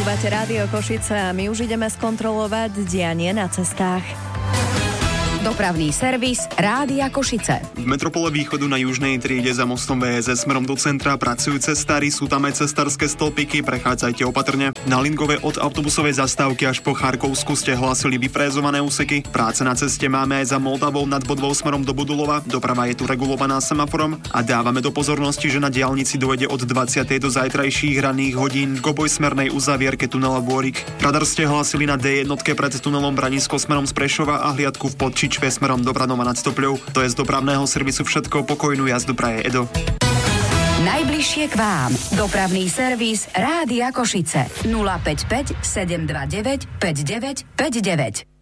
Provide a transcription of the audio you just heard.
Počúvate Rádio Košice a my už ideme skontrolovať dianie na cestách. Dopravný servis Rádia Košice. V metropole východu na južnej triede za mostom VSS smerom do centra pracujú cestári, sú tam aj cestárske stĺpiky, prechádzajte opatrne. Na Lingove od autobusovej zastávky až po Charkovsku ste hlásili vyfrézované úseky. Práce na ceste máme aj za Moldavou nad Bodvou smerom do Budulova. Doprava je tu regulovaná semaforom a dávame do pozornosti, že na diaľnici dojde od 20. do zajtrajších ranných hodín k obojsmernej uzavierke tunela Bôrik. Radar ste hlásili na D1 pred tunelom Branisko smerom z Prešova a hliadku v Podčičve smerom do Branova nad Stopľou. To je z dopravného servisu všetko, pokojnú jazdu praje Edo. Najbližšie k vám. Dopravný servis Rádia Košice 055 729 5959.